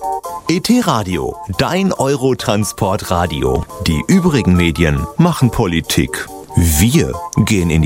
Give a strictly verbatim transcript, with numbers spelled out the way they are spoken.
E T-Radio, dein Eurotransport-Radio. Die übrigen Medien machen Politik. Wir gehen in die